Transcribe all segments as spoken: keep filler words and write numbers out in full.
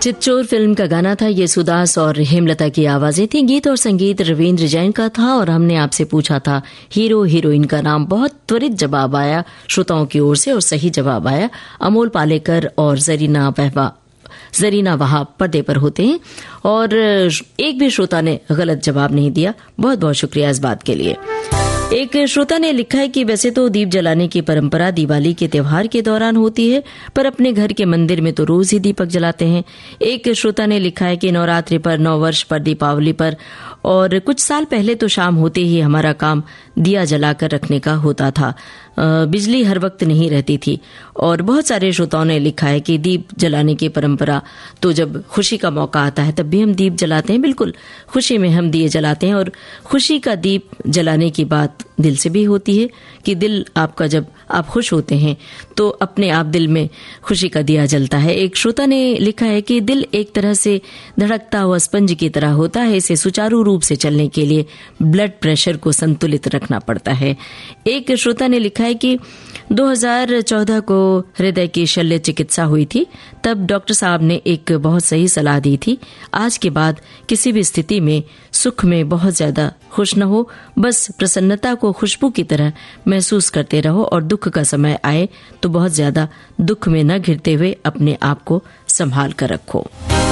Chitchor film का गाना था ये। सुदास और हेमलता की आवाजें थी। गीत और संगीत रविंद्र जैन का था और हमने आपसे पूछा था हीरो हीरोइन का नाम। बहुत त्वरित जवाब आया श्रोताओं की ओर से और सही जवाब आया। अमोल पालेकर और जरीना वहबा जरीना वहाब पर्दे पर होते हैं और एक भी श्रोता ने गलत जवाब नहीं दिया। बहुत बहुत शुक्रिया इस बात के लिए। एक श्रोता ने लिखा है कि वैसे तो दीप जलाने की परंपरा दिवाली के त्योहार के दौरान होती है, पर अपने घर के मंदिर में तो रोज ही दीपक जलाते हैं। एक श्रोता ने लिखा है कि नवरात्रि पर, नौ वर्ष पर, दीपावली पर और कुछ साल पहले तो शाम होते ही हमारा काम दिया जलाकर रखने का होता था। बिजली हर वक्त नहीं रहती थी। और बहुत सारे श्रोताओं ने लिखा है कि दीप जलाने की परंपरा तो जब खुशी का मौका आता है तब भी हम दीप जलाते हैं। बिल्कुल, खुशी में हम दिए जलाते हैं और खुशी का दीप जलाने की बात दिल से भी होती है कि दिल आपका, जब आप खुश होते हैं तो अपने आप दिल में खुशी का दिया जलता है। एक श्रोता ने लिखा है कि दिल एक तरह से धड़कता हुआ स्पंज की तरह होता है। इसे सुचारू रूप से चलने के लिए ब्लड प्रेशर को संतुलित रखना पड़ता है। एक श्रोता ने लिखा है कि दो हज़ार चौदह को हृदय की शल्य चिकित्सा हुई थी, तब डॉक्टर साहब ने एक बहुत सही सलाह दी थी। आज के बाद किसी भी स्थिति में सुख में बहुत ज्यादा खुश न हो, बस प्रसन्नता को खुशबू की तरह महसूस करते रहो और दुख का समय आए तो बहुत ज्यादा दुख में न घिरते हुए अपने आप को संभाल कर रखो।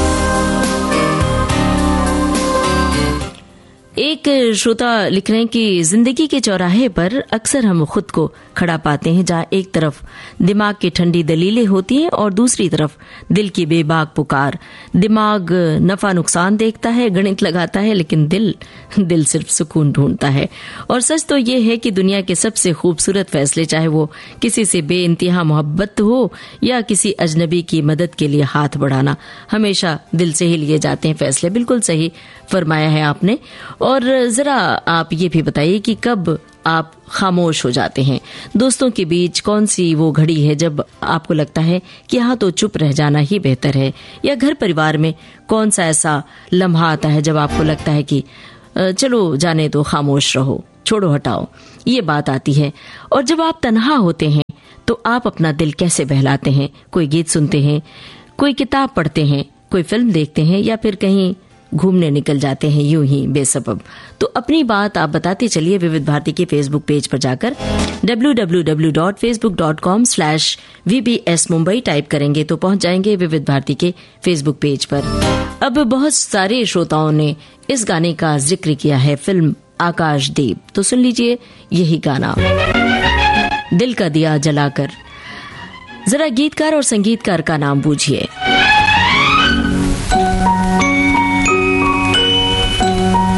एक श्रोता लिख रहे हैं कि जिंदगी के चौराहे पर अक्सर हम खुद को खड़ा पाते हैं, जहां एक तरफ दिमाग की ठंडी दलीलें होती हैं और दूसरी तरफ दिल की बेबाक पुकार। दिमाग नफा नुकसान देखता है, गणित लगाता है, लेकिन दिल दिल सिर्फ सुकून ढूंढता है। और सच तो ये है कि दुनिया के सबसे खूबसूरत फैसले, चाहे वो किसी से बेइंतहा मोहब्बत हो या किसी अजनबी की मदद के लिए हाथ बढ़ाना, हमेशा दिल से ही लिए जाते हैं फैसले। बिल्कुल सही फरमाया है आपने। और जरा आप ये भी बताइए कि कब आप खामोश हो जाते हैं। दोस्तों के बीच कौन सी वो घड़ी है जब आपको लगता है कि यहाँ तो चुप रह जाना ही बेहतर है, या घर परिवार में कौन सा ऐसा लम्हा आता है जब आपको लगता है कि चलो जाने दो, खामोश रहो, छोड़ो हटाओ, ये बात आती है। और जब आप तन्हा होते हैं तो आप अपना दिल कैसे बहलाते हैं? कोई गीत सुनते हैं, कोई किताब पढ़ते हैं, कोई फिल्म देखते हैं या फिर कहीं घूमने निकल जाते हैं यूं ही बेसबब। तो अपनी बात आप बताते चलिए विविध भारती के फेसबुक पेज पर जाकर W W W dot Facebook dot com slash we B S Mumbai type करेंगे तो पहुंच जाएंगे विविध भारती के फेसबुक पेज पर। अब बहुत सारे श्रोताओं ने इस गाने का जिक्र किया है, फिल्म आकाशदीप। तो सुन लीजिए यही गाना, दिल का दिया जलाकर। जरा गीतकार और संगीतकार का नाम बूझिए।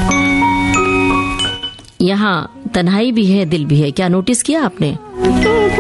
यहाँ तन्हाई भी है, दिल भी है। क्या नोटिस किया आपने?